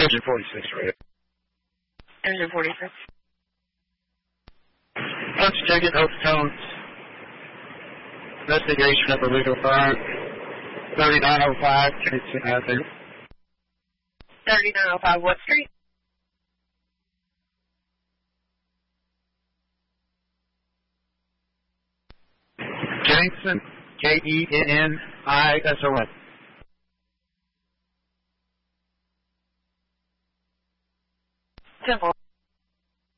Engine 46, right? Engine 46. Punch ticket, Oaktones. Investigation of illegal fire. 3905, Jason Avenue. 3905 what street? Jensen, Kenison. Temple.